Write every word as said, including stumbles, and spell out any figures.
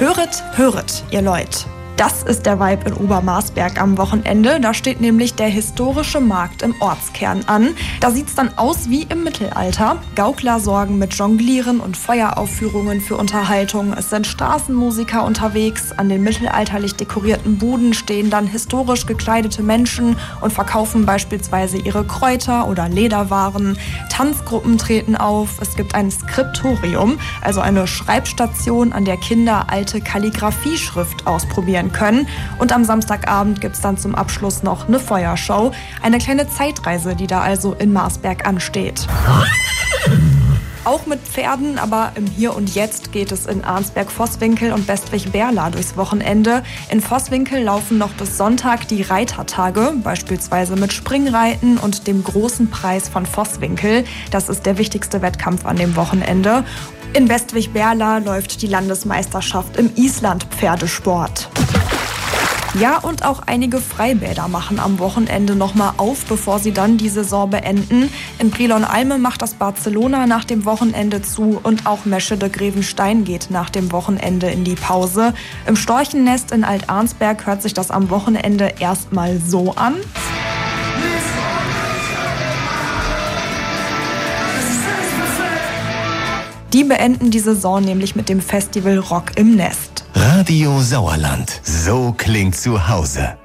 Höret, höret, ihr Leut. Das ist der Vibe in Obermarsberg am Wochenende. Da steht nämlich der historische Markt im Ortskern an. Da sieht's dann aus wie im Mittelalter. Gaukler sorgen mit Jonglieren und Feueraufführungen für Unterhaltung. Es sind Straßenmusiker unterwegs. An den mittelalterlich dekorierten Buden stehen dann historisch gekleidete Menschen und verkaufen beispielsweise ihre Kräuter oder Lederwaren. Tanzgruppen treten auf. Es gibt ein Skriptorium, also eine Schreibstation, an der Kinder alte Kalligrafieschrift ausprobieren können. Und am Samstagabend gibt es dann zum Abschluss noch eine Feuershow. Eine kleine Zeitreise, die da also in Marsberg ansteht. Auch mit Pferden, aber im Hier und Jetzt geht es in Arnsberg-Voßwinkel und Bestwig-Berla durchs Wochenende. In Voßwinkel laufen noch bis Sonntag die Reitertage, beispielsweise mit Springreiten und dem großen Preis von Voßwinkel. Das ist der wichtigste Wettkampf an dem Wochenende. In Bestwig-Berla läuft die Landesmeisterschaft im Island-Pferdesport. Ja, und auch einige Freibäder machen am Wochenende nochmal auf, bevor sie dann die Saison beenden. In Brilon-Alme macht das Barcelona nach dem Wochenende zu und auch Meschede Grevenstein geht nach dem Wochenende in die Pause. Im Storchennest in Alt-Arnsberg hört sich das am Wochenende erstmal so an. Die beenden die Saison nämlich mit dem Festival Rock im Nest. Radio Sauerland. So klingt zu Hause.